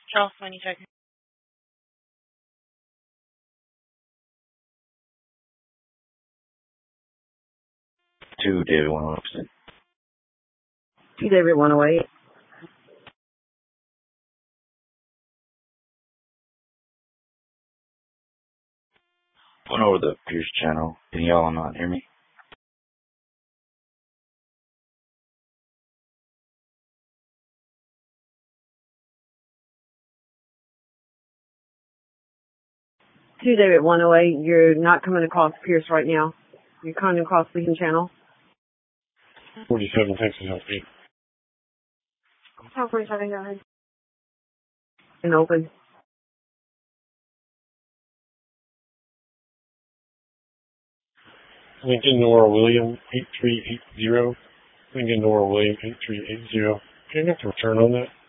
Charles, when you check. 2 David 108. 2 David 108. Went over the Pierce channel. Can y'all not hear me? Two David 108, you're not coming across Pierce right now. You're coming across Beacon Channel. 47 Texas LP. 47, go ahead. And open. Lincoln Nora William 8380. Lincoln Nora William 8380. Can you have to return on that?